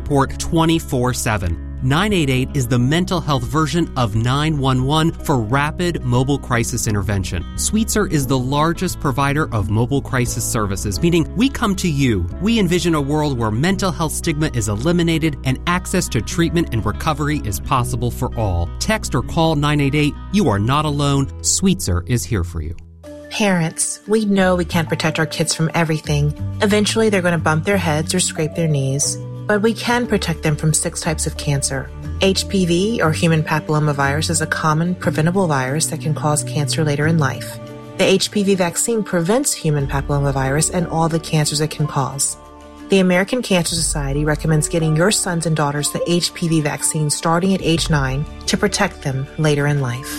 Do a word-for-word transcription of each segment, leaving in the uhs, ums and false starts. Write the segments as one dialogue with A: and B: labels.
A: support twenty-four seven. nine eight eight is the mental health version of nine one one for rapid mobile crisis intervention. Sweetser is the largest provider of mobile crisis services, meaning we come to you. We envision a world where mental health stigma is eliminated and access to treatment and recovery is possible for all. Text or call nine eight eight. You are not alone. Sweetser is here for you.
B: Parents, we know we can't protect our kids from everything. Eventually, they're going to bump their heads or scrape their knees. But we can protect them from six types of cancer. H P V, or human papillomavirus, is a common preventable virus that can cause cancer later in life. The H P V vaccine prevents human papillomavirus and all the cancers it can cause. The American Cancer Society recommends getting your sons and daughters the H P V vaccine starting at age nine to protect them later in life.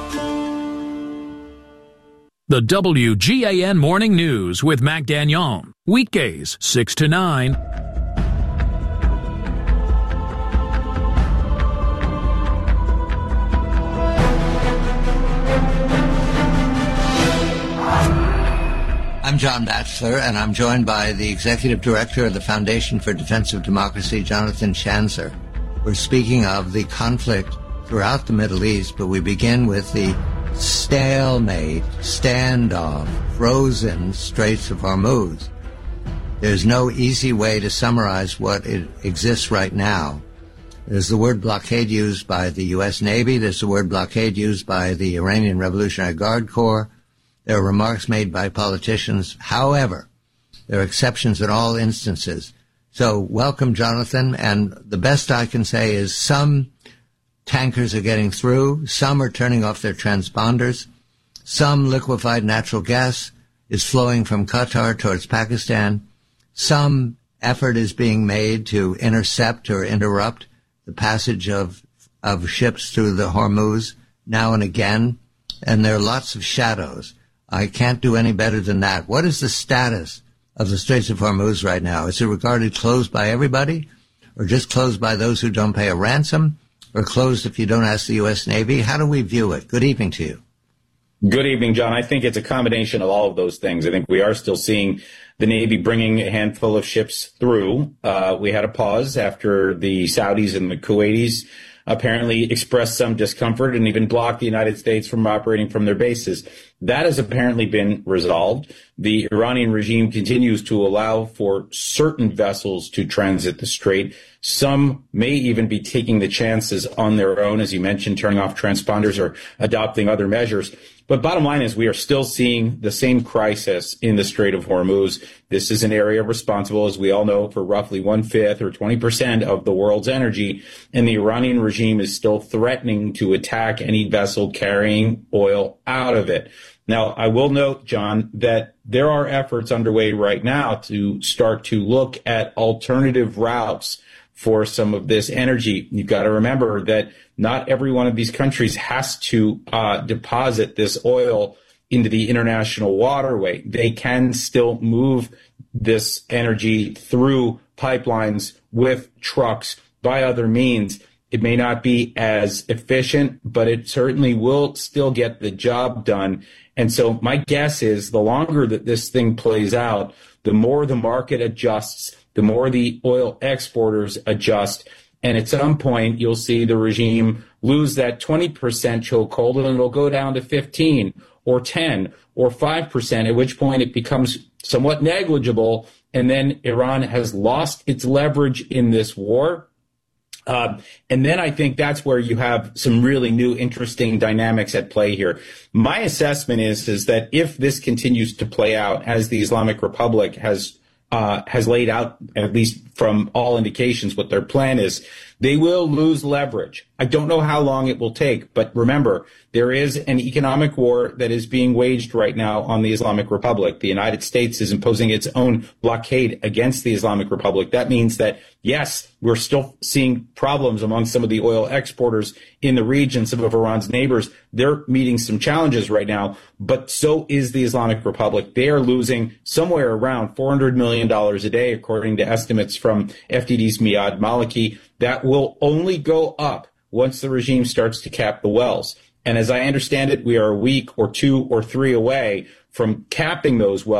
C: The W G A N Morning News with Mac Dagnon. Weekdays, six to nine.
D: I'm John Batchelor, and I'm joined by the Executive Director of the Foundation for Defense of Democracy, Jonathan Schanzer. We're speaking of the conflict throughout the Middle East, but we begin with the stalemate, standoff, frozen Straits of Hormuz. There's no easy way to summarize what it exists right now. There's the word blockade used by the U S Navy. There's the word blockade used by the Iranian Revolutionary Guard Corps. There are remarks made by politicians. However, there are exceptions in all instances. So welcome, Jonathan. And the best I can say is some tankers are getting through. Some are turning off their transponders. Some liquefied natural gas is flowing from Qatar towards Pakistan. Some effort is being made to intercept or interrupt the passage of, of ships through the Hormuz now and again. And there are lots of shadows. I can't do any better than that. What is the status of the Straits of Hormuz right now? Is it regarded closed by everybody, or just closed by those who don't pay a ransom, or closed if you don't ask the U S Navy? How do we view it? Good evening to you.
E: Good evening, John. I think it's a combination of all of those things. I think we are still seeing the Navy bringing a handful of ships through. Uh, we had a pause after the Saudis and the Kuwaitis apparently expressed some discomfort and even blocked the United States from operating from their bases. That has apparently been resolved. The Iranian regime continues to allow for certain vessels to transit the strait. Some may even be taking the chances on their own, as you mentioned, turning off transponders or adopting other measures. But bottom line is we are still seeing the same crisis in the Strait of Hormuz. This is an area responsible, as we all know, for roughly one-fifth or twenty percent of the world's energy. And the Iranian regime is still threatening to attack any vessel carrying oil out of it. Now, I will note, John, that there are efforts underway right now to start to look at alternative routes for some of this energy. You've got to remember that not every one of these countries has to uh, deposit this oil into the international waterway. They can still move this energy through pipelines with trucks by other means. It may not be as efficient, but it certainly will still get the job done. And so my guess is the longer that this thing plays out, the more the market adjusts, the more the oil exporters adjust. And at some point, you'll see the regime lose that twenty percent chokehold, and it'll go down to fifteen or ten or five percent, at which point it becomes somewhat negligible. And then Iran has lost its leverage in this war. Uh, and then I think that's where you have some really new, interesting dynamics at play here. My assessment is, is that if this continues to play out as the Islamic Republic has uh, has laid out, at least from all indications, what their plan is, they will lose leverage. I don't know how long it will take, but remember, there is an economic war that is being waged right now on the Islamic Republic. The United States is imposing its own blockade against the Islamic Republic. That means that, yes, we're still seeing problems among some of the oil exporters in the region, some of Iran's neighbors. They're meeting some challenges right now, but so is the Islamic Republic. They are losing somewhere around four hundred million dollars a day, according to estimates from F D D's Miad Maliki. That will only go up once the regime starts to cap the wells. And as I understand it, we are a week or two or three away from capping those wells.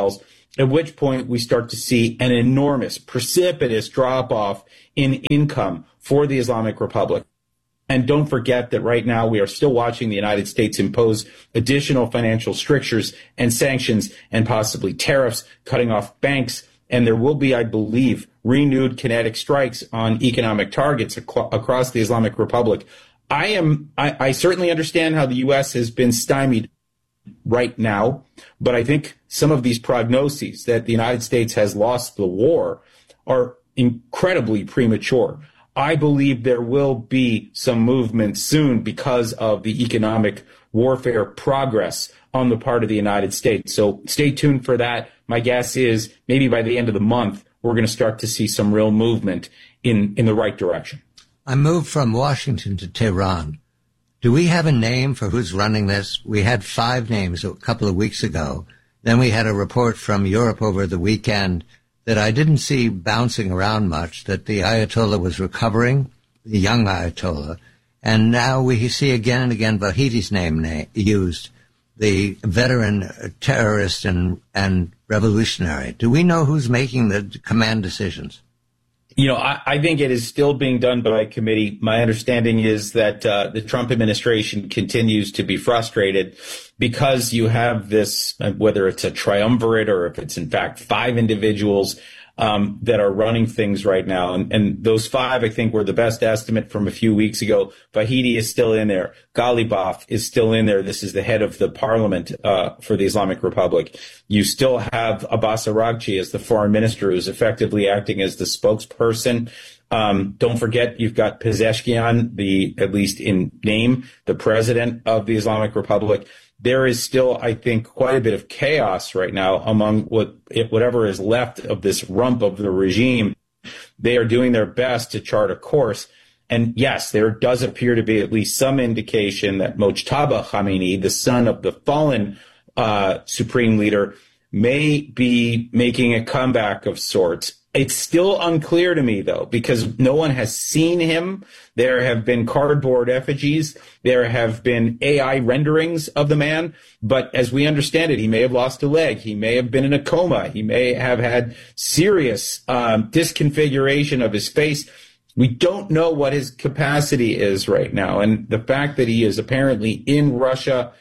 E: at which point we start to see an enormous, precipitous drop-off in income for the Islamic Republic. And don't forget that right now we are still watching the United States impose additional financial strictures and sanctions and possibly tariffs, cutting off banks. And there will be, I believe, renewed kinetic strikes on economic targets ac- across the Islamic Republic. I am, I, I certainly understand how the U S has been stymied right now, but I think some of these prognoses that the United States has lost the war are incredibly premature. I believe there will be some movement soon because of the economic warfare progress on the part of the United States. So stay tuned for that. My guess is maybe by the end of the month, we're going to start to see some real movement in, in the right direction.
D: I moved from Washington to Tehran. Do we have a name for who's running this? We had five names a couple of weeks ago. Then we had a report from Europe over the weekend that I didn't see bouncing around much, that the Ayatollah was recovering, the young Ayatollah. And now we see again and again Vahedi's name na- used, the veteran terrorist and, and revolutionary. Do we know who's making the command decisions?
E: You know, I, I think it is still being done by committee. My understanding is that uh, the Trump administration continues to be frustrated because you have this, whether it's a triumvirate or if it's in fact five individuals um, that are running things right now. And, and those five, I think, were the best estimate from a few weeks ago. Vahedi is still in there. Ghalibaf is still in there. This is the head of the parliament uh, for the Islamic Republic. You still have Abbas Araghchi as the foreign minister, who's effectively acting as the spokesperson. Um, don't forget, you've got Pezeshkian, the, at least in name, the president of the Islamic Republic. There is still, I think, quite a bit of chaos right now among what whatever is left of this rump of the regime. They are doing their best to chart a course. And yes, there does appear to be at least some indication that Mojtaba Khamenei, the son of the fallen uh, supreme leader, may be making a comeback of sorts. It's still unclear to me, though, because no one has seen him. There have been cardboard effigies. There have been A I renderings of the man. But as we understand it, he may have lost a leg. He may have been in a coma. He may have had serious um, disconfiguration of his face. We don't know what his capacity is right now. And the fact that he is apparently in Russia,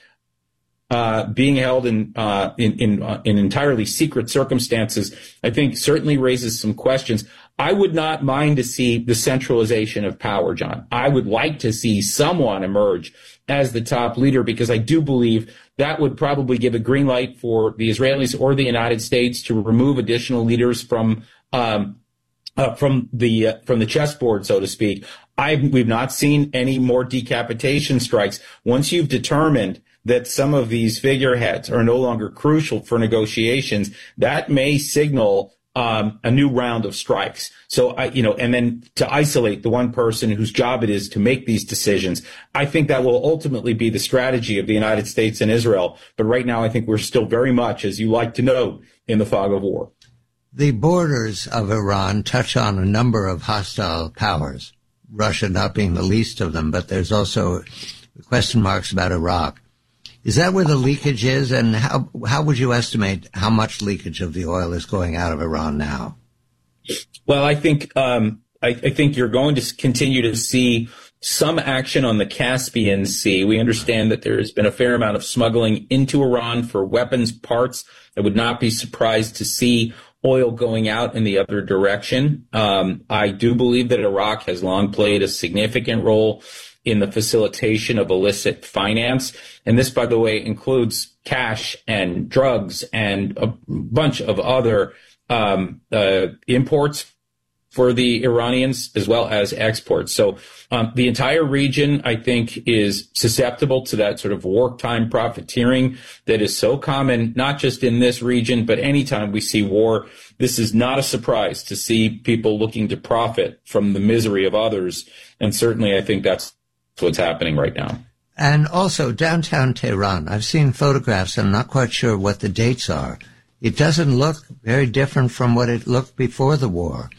E: Uh, being held in, uh, in, in, uh, in entirely secret circumstances, I think certainly raises some questions. I would not mind to see the centralization of power, John. I would like to see someone emerge as the top leader, because I do believe that would probably give a green light for the Israelis or the United States to remove additional leaders from, um, uh, from the, uh, from the chessboard, so to speak. I, we've not seen any more decapitation strikes. Once you've determined that some of these figureheads are no longer crucial for negotiations, that may signal um, a new round of strikes. So, I, you know, and then to isolate the one person whose job it is to make these decisions, I think that will ultimately be the strategy of the United States and Israel. But right now, I think we're still very much, as you like to know, in the fog of war.
D: The borders of Iran touch on a number of hostile powers, Russia not being the least of them, but there's also question marks about Iraq. Is that where the leakage is, and how how would you estimate how much leakage of the oil is going out of Iran now?
E: Well, I think um, I, I think you're going to continue to see some action on the Caspian Sea. We understand that there has been a fair amount of smuggling into Iran for weapons parts. I would not be surprised to see oil going out in the other direction. Um, I do believe that Iraq has long played a significant role in the facilitation of illicit finance. And this, by the way, includes cash and drugs and a bunch of other um, uh, imports for the Iranians as well as exports. So um, the entire region, I think, is susceptible to that sort of wartime profiteering that is so common, not just in this region, but anytime we see war. This is not a surprise to see people looking to profit from the misery of others. And certainly I think that's what's happening right now.
D: And also downtown Tehran, I've seen photographs. I'm not quite sure what the dates are. It doesn't look very different from what it looked before the war.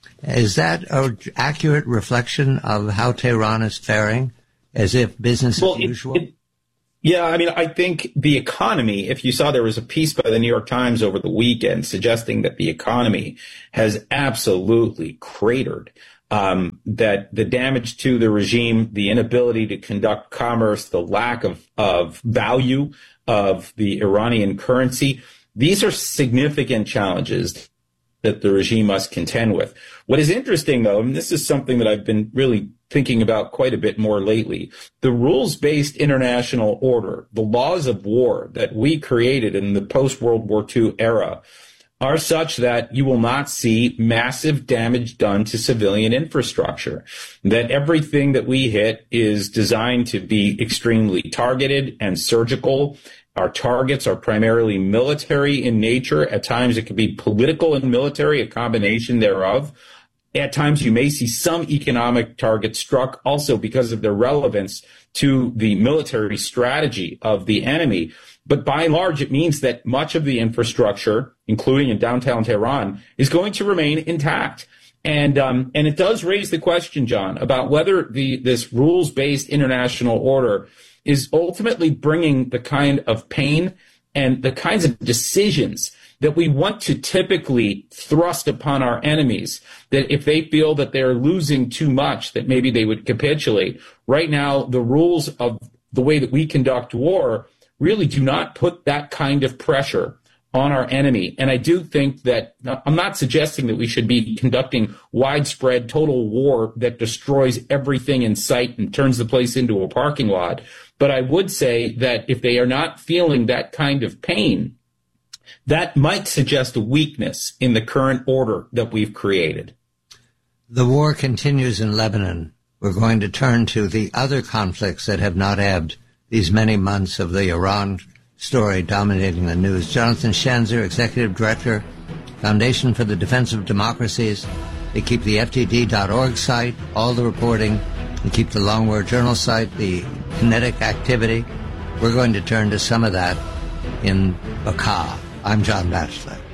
D: Is that an accurate reflection of how Tehran is faring, as if business
E: well,
D: as
E: it,
D: usual?
E: It, Yeah, I mean, I think the economy, if you saw there was a piece by the New York Times over the weekend suggesting that the economy has absolutely cratered, um, that the damage to the regime, the inability to conduct commerce, the lack of, of value of the Iranian currency, these are significant challenges that the regime must contend with. What is interesting, though, and this is something that I've been really thinking about quite a bit more lately, the rules-based international order, the laws of war that we created in the post-World War Two era are such that you will not see massive damage done to civilian infrastructure, that everything that we hit is designed to be extremely targeted and surgical. Our targets are primarily military in nature. At times it can be political and military, a combination thereof. At times you may see some economic targets struck also because of their relevance to the military strategy of the enemy. But by and large, it means that much of the infrastructure, including in downtown Tehran, is going to remain intact. And um, and it does raise the question, John, about whether the this rules-based international order is ultimately bringing the kind of pain and the kinds of decisions that we want to typically thrust upon our enemies, that if they feel that they're losing too much, that maybe they would capitulate. Right now, the rules of the way that we conduct war really do not put that kind of pressure on our enemy. And I do think that, I'm not suggesting that we should be conducting widespread total war that destroys everything in sight and turns the place into a parking lot. But I would say that if they are not feeling that kind of pain, that might suggest a weakness in the current order that we've created.
D: The war continues in Lebanon. We're going to turn to the other conflicts that have not ebbed these many months of the Iran story dominating the news. Jonathan Schanzer, Executive Director, Foundation for the Defense of Democracies. They keep the F T D dot org site, all the reporting. They keep the Long War Journal site, the kinetic activity. We're going to turn to some of that in Bekaa. I'm John Batchelor.